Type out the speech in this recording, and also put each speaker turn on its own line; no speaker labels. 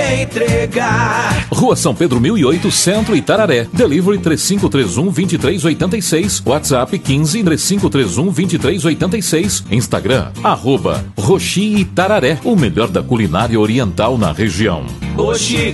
entregar.
Rua São Pedro 1008, Centro, Itararé. Delivery 3531-2386. WhatsApp 15 3531-2386. Instagram, @Roxi Itararé. O melhor da culinária oriental na região.
Oxi.